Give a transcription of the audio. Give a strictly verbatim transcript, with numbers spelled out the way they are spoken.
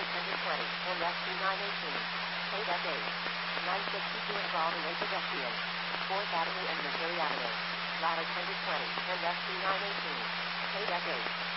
eight twenty, and S T nine eighteen. K F eight. nine sixty-two involving a pedestrian. fourth Avenue and Missouri Avenue. Route eight twenty, and S T nine eighteen. K F eight.